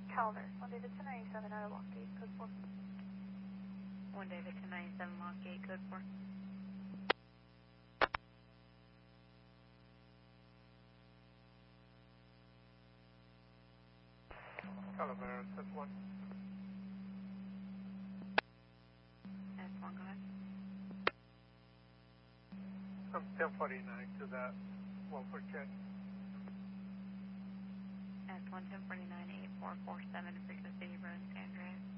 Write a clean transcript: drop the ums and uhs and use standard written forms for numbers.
Calder, 1 David 1097 out of Lockgate, code 4. 1 David 1097 Lockgate, code 4. Calavera, S1. S1, go ahead. From 1049 to that 1 jet. S1 1049 8447 frequency, run San Andreas.